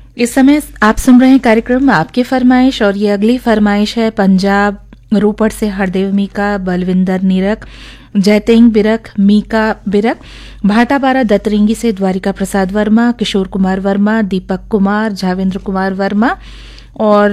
इस समय आप सुन रहे हैं कार्यक्रम आपकी फरमाइश और ये अगली फरमाइश है पंजाब रोपड़ से हरदेव मीका, बलविंदर नीरक, जयतेंग बिरक, मीका बिरक, भाटापारा दतरिंगी से द्वारिका प्रसाद वर्मा, किशोर कुमार वर्मा, दीपक कुमार, झावेंद्र कुमार वर्मा और